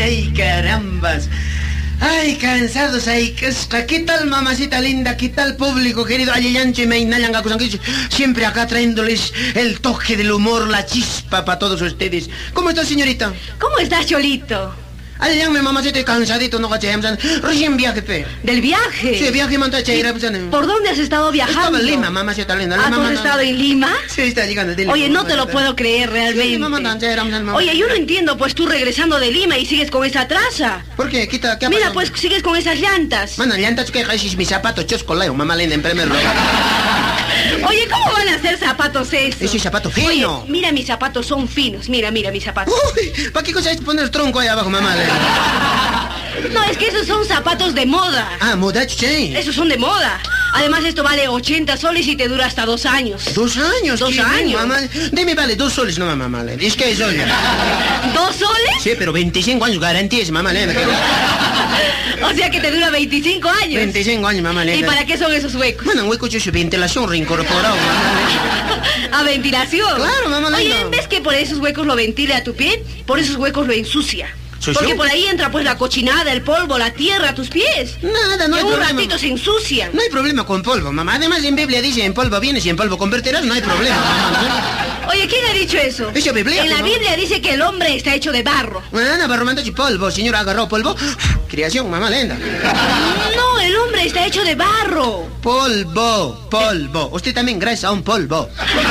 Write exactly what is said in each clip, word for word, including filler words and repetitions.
ay, carambas. Ay, cansados, ay, ¿qué tal, mamacita linda? ¿Qué tal, público querido? Ayayancho y Meinayangaku, siempre acá trayéndoles el toque del humor, la chispa para todos ustedes. ¿Cómo está, señorita? ¿Cómo estás, Cholito? Ay, ya, mi mamacita, cansadito, no caché. Recién viaje, pe. ¿Del viaje? Sí, viaje, montacheira. ¿Por dónde has estado viajando? Estaba en Lima, mamacita linda. ¿Ah, tú has estado en Lima? Sí, está llegando de Lima. Oye, no te lo puedo creer realmente. Sí, mamá, mamá. Oye, yo no entiendo, pues tú regresando de Lima y sigues con esa traza. ¿Por qué? Quita, ¿qué ha Mira, pasado? pues sigues con esas llantas. Mano, llantas que es mi zapato choscoleo, mamá linda, en primer lugar. Oye, ¿cómo van a ser zapatos esos? Ese zapato fino. Oye, mira, mis zapatos son finos. Mira, mira, mis zapatos. Uy, ¿para qué cosa es poner el tronco ahí abajo, mamá linda? No, es que esos son zapatos de moda. Ah, moda, che. Esos son de moda. Además, esto vale ochenta soles y te dura hasta dos años. ¿Dos años? Dos ¿Qué años. Mamá? Deme vale dos soles, no, mamá. Es que es soles. ¿Dos soles? Sí, pero veinticinco años garantías, mamá. Lena. O sea que te dura veinticinco años. veinticinco años, mamá. Lena. ¿Y para qué son esos huecos? Bueno, un hueco es ventilación reincorporado, mamá. ¿A ventilación? Claro, mamá. Oye, Lena. en vez que por esos huecos lo ventile a tu pie, por esos huecos lo ensucia. Porque por ahí entra pues la cochinada, el polvo, la tierra a tus pies. Nada, no y hay un problema. ratito se ensucian. No hay problema con polvo, mamá. Además, en Biblia dice, en polvo vienes y en polvo convertirás, no hay problema, mamá. Oye, ¿quién ha dicho eso? Esa Biblia, en la ¿no? Biblia dice que el hombre está hecho de barro. Bueno, barro, manto y polvo. Señora, agarró polvo. Creación, mamá linda. No, el hombre está hecho de barro. Polvo, polvo. Usted también gracias a un polvo.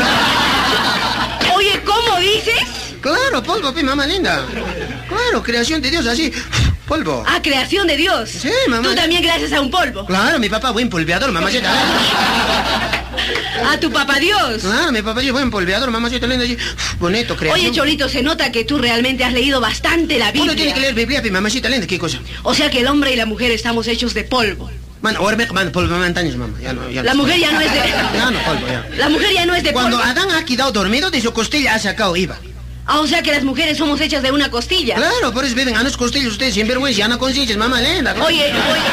Oye, ¿cómo dices? Claro, polvo, pi, mamá linda. Claro, creación de Dios, así. Polvo. Ah, creación de Dios. Sí, mamá. Tú también gracias a un polvo. Claro, mi papá buen polveador, mamacita. A tu papá Dios. Claro, mi papá es buen polveador, mamacita linda, así. Bonito, creación. Oye, Cholito, se nota que tú realmente has leído bastante la Biblia. Uno tiene que leer Biblia, pi, mamacita linda, ¿qué cosa? O sea que el hombre y la mujer estamos hechos de polvo. Mano, ahora me mano, polvo, mamá, antaños, mamá. Ya no, ya La no. mujer ya no es de... Ya no, polvo, ya. La mujer ya no es de Cuando polvo. Adán ha quedado dormido, de su costilla ha sacado IVA. Ah, o sea que las mujeres somos hechas de una costilla. Claro, por eso viven a las costillas ustedes sin vergüenza, no conciencias, mamá linda. Oye,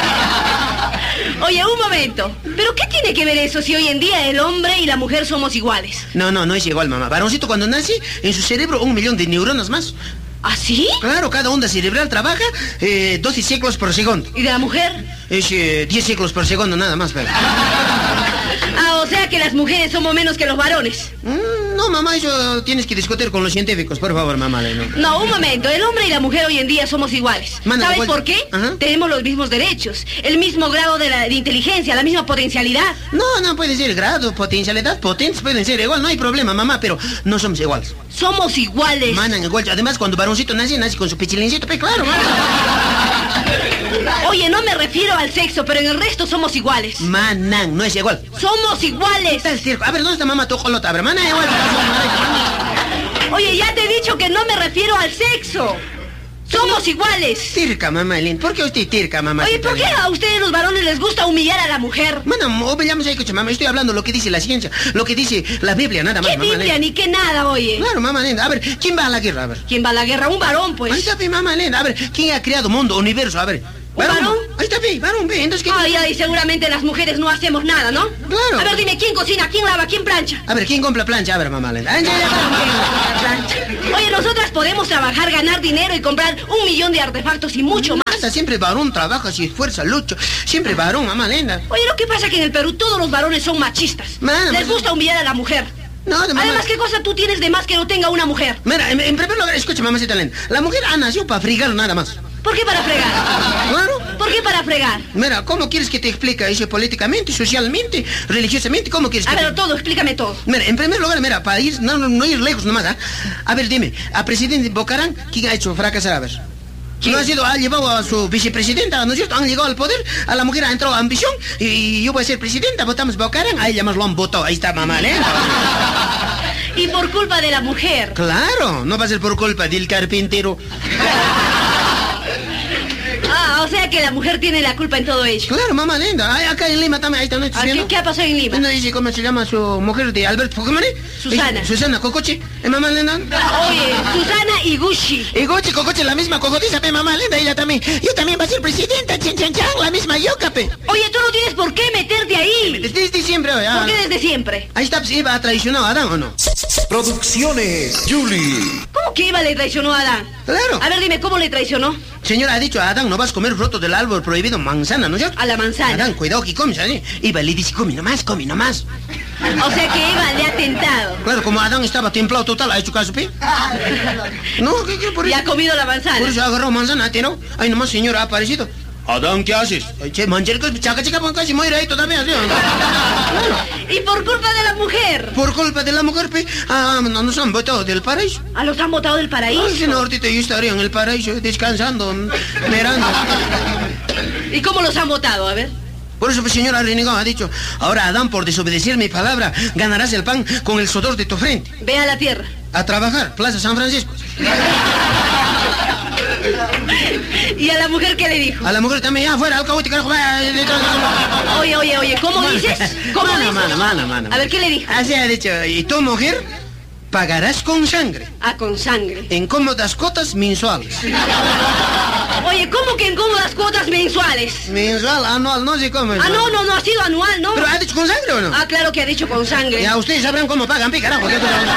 oye... Oye, un momento. ¿Pero qué tiene que ver eso si hoy en día el hombre y la mujer somos iguales? No, no, no es igual, mamá. Varoncito cuando nace, en su cerebro un millón de neuronas más. ¿Ah, sí? Claro, cada onda cerebral trabaja eh, doce ciclos por segundo. ¿Y de la mujer? Es eh, diez ciclos por segundo, nada más, pero... Ah, o sea que las mujeres somos menos que los varones. Mm, no, mamá, eso tienes que discutir con los científicos, por favor, mamá. No, no un momento. El hombre y la mujer hoy en día somos iguales. Manda, ¿Sabes vuelta. por qué? Ajá. Tenemos los mismos derechos, el mismo grado de, la, de inteligencia, la misma potencialidad. No, no puede ser grado, potencialidad, potentes pueden ser igual, no hay problema, mamá, pero no somos iguales. Somos iguales. Manan igual. Además, cuando varoncito nace, nace con su pichilincito, pues claro, mamá. Oye, no me refiero al sexo, pero en el resto somos iguales. Manan, no es igual. Somos iguales. Está el circo. A ver, ¿dónde está mamá tu jolota? A ver, mana, igual. Oye, ya te he dicho que no me refiero al sexo. Somos iguales. Tirca, mamá linda. ¿Por qué usted tirca, mamá? Oye, ¿por qué a ustedes los varones les gusta humillar a la mujer? Mana, obviamos ahí, escucha, mamá, estoy hablando lo que dice la ciencia, lo que dice la Biblia, nada más, ¿Qué mamá Biblia linda. ni qué nada, oye? Claro, mamá linda. A ver, ¿quién va a la guerra? A ver. ¿Quién va a la guerra? Un varón, pues. Ahí está, pi, mamá linda. A ver, ¿quién ha creado mundo, universo? A ver. ¿Un varón? Ahí está, pi, varón, pi. Entonces, ¿quién? Ay, ay, seguramente las mujeres no hacemos nada, ¿no? Claro. A ver, dime, ¿quién cocina, quién lava, quién plancha? A ver, ¿quién compra plancha? A ver, mamá linda. Ay, ya, ya, ya. Oye, nosotras podemos trabajar, ganar dinero y comprar un millón de artefactos y mucho más. Hasta siempre varón trabaja, se esfuerza, lucha. Siempre varón, mamá linda. Oye, lo que pasa es que en el Perú todos los varones son machistas. Man, Les pues- gusta humillar a la mujer. No, de mamá. Además, ¿qué cosa tú tienes de más que no tenga una mujer? Mira, en, en primer lugar, escucha, mamacita linda. La mujer ha nacido para frigar nada más. ¿Por qué para fregar? Claro. ¿Por qué para fregar? Mira, ¿cómo quieres que te explique eso políticamente, socialmente, religiosamente? ¿Cómo quieres A que ver, te... todo, explícame todo. Mira, en primer lugar, mira, para ir, no, no, no ir lejos nomás, ¿ah? A ver, dime, a presidente Bocarán, ¿quién ha hecho fracasar? A ver. ¿Quién? No ha sido, ha llevado a su vicepresidenta, ¿no es cierto? Han llegado al poder, a la mujer ha entrado ambición, y, y yo voy a ser presidenta, votamos Bocarán, a ella más lo han votado, ahí está, mamá, ¿eh? Y por culpa de la mujer. Claro, no va a ser por culpa del carpintero. Ah, o sea que la mujer tiene la culpa en todo ello. Claro, mamá linda. Ay, acá en Lima también, ahí está, ¿no? ¿Ah, ¿Qué, ¿Qué ha pasado en Lima? ¿No dice cómo se llama su mujer de Alberto Fujimori? Susana. Eh, Susana Cocoche. ¿Eh, mamá linda? Oye, Susana y Gucci. Y Gochi Cocoche, la misma cocotiza, pe, mamá linda, ella también. Yo también va a ser presidenta, chan, chan, chan, la misma yoca, pe. Oye, tú no tienes por qué meterte ahí. antes, desde siempre. Oye, ¿Por qué desde siempre? Ahí está, pues, iba a traicionar a Adán, ¿o no? Producciones Julie. ¿Cómo que Eva le traicionó a Adán? Claro. A ver, dime, ¿cómo le traicionó? Señora, ha dicho a Adán, no vas a comer fruto del árbol prohibido, manzana, ¿no es cierto? A la manzana. Adán, cuidado que comes, ¿eh? Eva le dice, come nomás, come nomás. O sea que Eva le ha tentado. Claro, como Adán estaba templado total, ¿ha hecho caso, pi? No, ¿qué, qué? Por Y eso. ha comido la manzana. Por eso agarró manzana, ¿no? Ay, nomás, señora, ha aparecido. Adán, ¿qué haces? Ay, che, manchercos, chaca, chica, pues casi muere ahí todavía, ¿sí? Y por culpa de la mujer. Por culpa de la mujer, pe, ah, no nos han botado del paraíso. ¿A los han botado del paraíso? Ay, si no, ahorita yo estaría en el paraíso, descansando, mirando. ¿Y cómo los han botado? A ver. Por eso, pues, señora renegado ha dicho, ahora Adán, por desobedecer mi palabra, ganarás el pan con el sudor de tu frente. Ve a la tierra. A trabajar, Plaza San Francisco. ¿Y a la mujer qué le dijo? A la mujer también, ya, afuera, alcahuete, carajo, vaya, detrás. Oye, oye, oye, ¿cómo dices? ¿Cómo Mano, dices? mano, mano, mano. A ver, ¿qué le dijo? Así ha dicho, y tú, mujer, pagarás con sangre, Ah, con sangre. en cómodas cotas mensuales. Oye, ¿cómo que en cómodas cuotas mensuales? Mensual, anual, no sé cómo es. Ah, no, no, no ha sido anual, ¿no? ¿Pero ha dicho con sangre o no? Ah, claro que ha dicho con sangre. Ya ustedes sabrán cómo pagan, pi, carajo.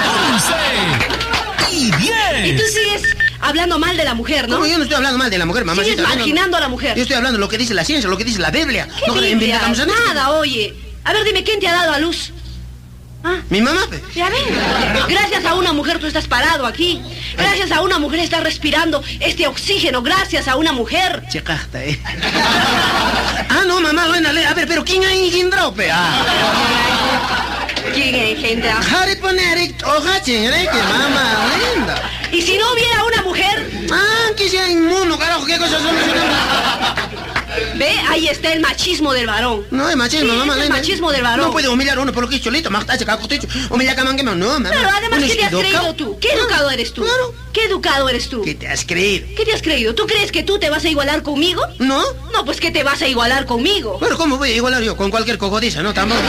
once y diez. Y tú sigues hablando mal de la mujer, ¿no? No, yo no estoy hablando mal de la mujer, mamá. Sigues marginando a la mujer. Yo estoy hablando de lo que dice la ciencia, lo que dice la Biblia. ¿Qué No, Biblia? inventamos a nadie. Nada, oye. A ver, dime, ¿quién te ha dado a luz? ¿Ah? Mi mamá, pe. Ya ven, gracias a una mujer tú estás parado aquí. Gracias a una mujer estás respirando este oxígeno. Gracias a una mujer. Checasta, eh. Ah, no, mamá, bueno, a ver, pero ¿quién ha engendrado, pe? Ah. ¿Quién engendra? Harry poner, oja, chingre, que mamá, linda. Y si no hubiera una mujer, Ah, que sea inmuno, carajo, qué cosas son. ve, ahí está el machismo del varón. No, es machismo, Sí, mamá. es el linda. machismo del varón. No puede humillar a uno por lo que es cholito, más tache, caco, techo, humillar a mangue, no, mamá. Pero además, Uno ¿qué es te has educado. creído tú? ¿Qué educado eres tú? Claro. ¿Qué educado eres tú? ¿Qué te has creído? ¿Qué te has creído? ¿Tú crees que tú te vas a igualar conmigo? ¿No? No, pues que te vas a igualar conmigo. Pero ¿cómo voy a igualar yo con cualquier cojodiza, no? Tampoco.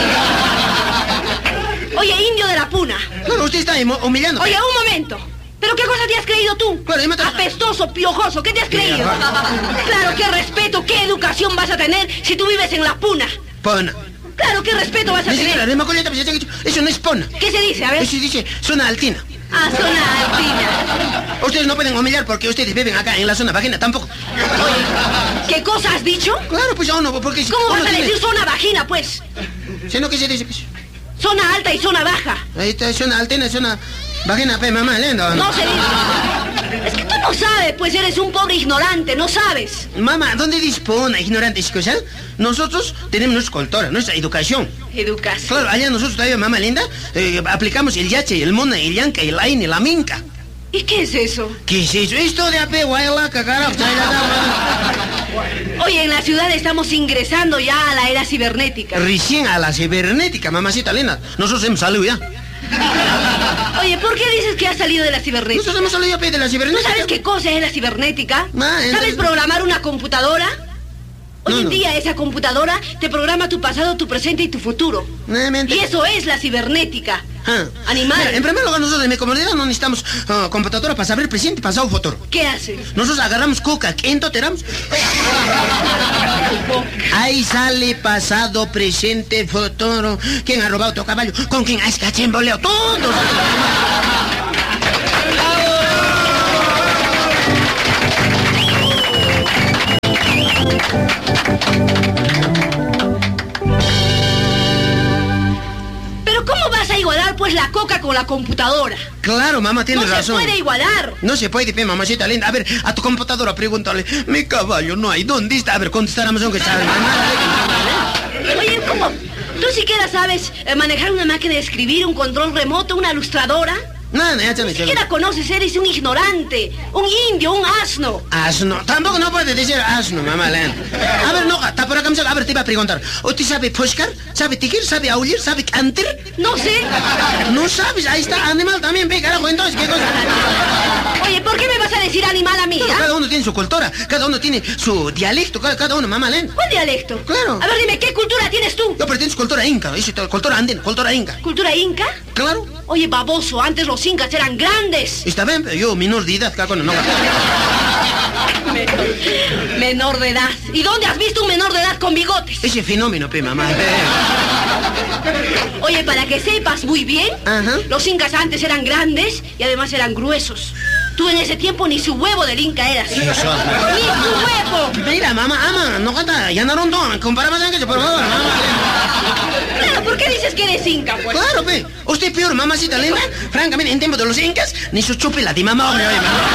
Oye, indio de la puna. Claro, usted está hum- humillando. Oye, un momento. ¿Pero qué cosa te has creído tú? Claro, y me tra- Apestoso, piojoso, ¿qué te has creído? Claro, qué respeto, qué educación vas a tener si tú vives en la puna. Pona. Claro, qué respeto vas a Ni siquiera, tener. de Macoleta, pues ya te he dicho, eso no es pona. ¿Qué se dice? A ver. Eso dice zona altina. Ah, zona alpina. Ustedes no pueden humillar porque ustedes viven acá en la zona vagina, tampoco. Oye, ¿qué cosa has dicho? Claro, pues ya uno, porque... si ¿Cómo uno vas a tiene- decir zona vagina, pues? Sino que se dice, pues... Zona alta y zona baja. Ahí está, zona altina, zona vagina, pe, mamá, linda. No se dice. Es que tú no sabes, pues eres un pobre ignorante, no sabes. Mamá, ¿dónde dispone, ignorante, chicos, eh? Nosotros tenemos nuestra cultura, nuestra educación. Educación. Claro, allá nosotros todavía, mamá linda, eh, aplicamos el yache, el mona, el yanca, el aine, la minca. ¿Y qué es eso? ¿Qué es eso? Esto de ape, guayalaca, carajo, chayala, Oye, en la ciudad estamos ingresando ya a la era cibernética. recién a la cibernética, mamacita linda. Nosotros hemos salido ya. Oye, ¿por qué dices que has salido de la cibernética? Nosotros hemos salido ya de la ¿No cibernética. sabes qué cosa es la cibernética? Ma, entonces- ¿Sabes programar una computadora? Hoy No, en no. día esa computadora te programa tu pasado, tu presente y tu futuro. No, mente. Y eso es la cibernética. Ah. Animal. Mira, en primer lugar, nosotros en mi comunidad no necesitamos ah, computadora para saber presente, pasado, futuro. ¿Qué haces? Nosotros agarramos coca, entoteramos. Ahí sale pasado, presente, futuro. ¿Quién ha robado tu caballo? ¿Con quién has cachemboleado? Todos. Pero ¿cómo vas a igualar pues la coca con la computadora? Claro, mamá, No tienes se razón. puede igualar. No se puede, pe, mamacita linda. A ver, a tu computadora pregúntale, mi caballo no hay, ¿dónde está? A ver, contestaremos aunque sabe, mamá. Oye, ¿cómo? ¿Tú siquiera sabes eh, manejar una máquina de escribir, un control remoto, una ilustradora? No, no, ya Ni te siquiera conoces, eres un ignorante, un indio, un asno. Asno, tampoco no puede decir asno, mamá linda. A ver, no, está por acá, a ver, te iba a preguntar. ¿Usted sabe pescar? ¿Sabe tiquir? ¿Sabe aullir? ¿Sabe cantar? No sé. No sabes, ahí está, animal también, pe, carajo, entonces, ¿qué cosa? Oye, ¿por qué me vas a decir animal a mí, Pero ah? cada uno tiene su cultura, cada uno tiene su dialecto, cada, cada uno, mamá linda. ¿Cuál dialecto? Claro. A ver, dime, ¿qué cultura tienes tú? Yo pertenezco a cultura inca, eso es cultura andina, cultura inca. ¿Cultura inca? Claro. Oye, baboso, antes los incas eran grandes. Está bien, pero yo menor de edad, cago, no. Menor menor de edad. ¿Y dónde has visto un menor de edad con bigotes? Ese fenómeno, pe, mamá. Oye, para que sepas muy bien, Ajá. los incas antes eran grandes y además eran gruesos. Tú en ese tiempo ni su huevo del inca eras. Eso. ¡Ni su huevo! Mira, mamá, ama, no canta, ya no rondón, comparamos en que por favor, mamá. Claro, ¿por qué dices que eres inca, pues? Claro, pe, usted peor, mamacita linda. Francamente, en tiempo de los incas, ni su chupila de mamá, hombre, oye, mamá.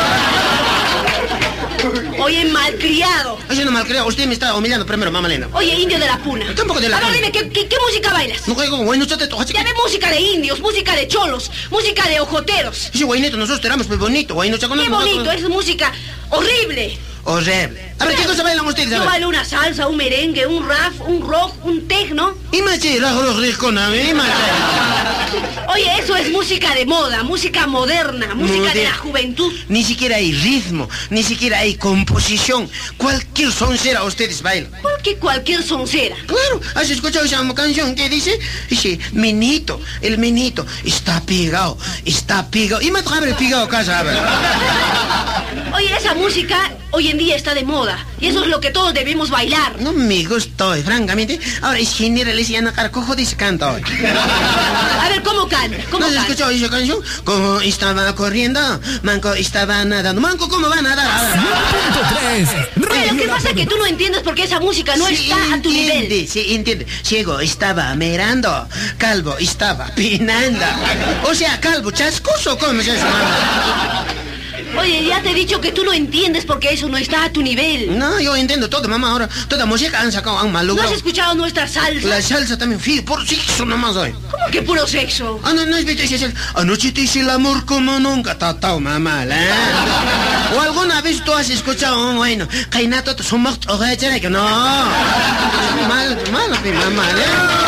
Oye, malcriado. Eso no mal creo, usted me está humillando primero, mamá linda. Oye, indio de la puna. Tampoco de la A ver, puna. dime, ¿qué, qué, qué música bailas? No juego, güey, no te toca. Ya ve música de indios, música de cholos, música de ojoteros. Ese güey neto, nosotros tenemos, pues bonito, güey, no se conoce. ¡Qué bonito! Es música horrible. Horrible. A ver, ¿qué cosa bailan ustedes? A Yo ver. bailo una salsa, un merengue, un rap, un rock, un tecno. Imagínate, la los ricos, ¿no? Imagínate. Oye, eso es música de moda, música moderna, música de Moder- la juventud. Ni siquiera hay ritmo, ni siquiera hay composición. Cualquier soncera ustedes bailan. Porque cualquier soncera. Claro, ¿has escuchado esa canción que dice? Dice, menito, el menito está pegado, está pegado. Y me trae pegado casa, a ver. Oye, esa música hoy en día está de moda. Y eso es lo que todos debemos bailar. No me gustó, francamente. Ahora es general, y Ana Carcojo dice canta hoy. A ver, ¿cómo canta? ¿Cómo ¿No has canta? escuchado esa canción? Como estaba corriendo, Manco estaba nadando. Manco, ¿cómo va a nadar? A ver. punto tres. Oye, lo que pasa es que tú no entiendes porque esa música no Sí, está a tu entiende, nivel. sí, entiende. Ciego estaba mirando, calvo estaba pinando. O sea, calvo, chascoso, ¿cómo se llama? Oye, ya te he dicho que tú no entiendes porque eso no está a tu nivel. No, yo entiendo todo, mamá. Ahora, toda música han sacado a un mal ¿No lugar. has escuchado nuestra salsa? La salsa también, fíjate, por sexo nomás hoy. ¿Cómo que puro sexo? Ah, no, no es visto ese anoche te hice el amor como nunca, tatao, mamá, ¿eh? O alguna vez tú has escuchado un bueno, Kainato, somos, oye, que no. Mal, mal, mi mamá, ¿eh?